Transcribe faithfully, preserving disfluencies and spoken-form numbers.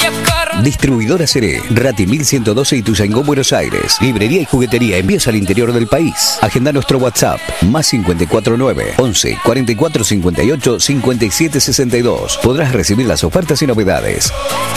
Distribuidora Seré, Rati mil ciento doce Ituzaingó, Buenos Aires. Librería y juguetería, envíos al interior del país. Agenda nuestro WhatsApp, más cincuenta y cuatro nueve, once, cuarenta y cuatro cincuenta y ocho, cincuenta y siete sesenta y dos. Podrás recibir las ofertas y novedades.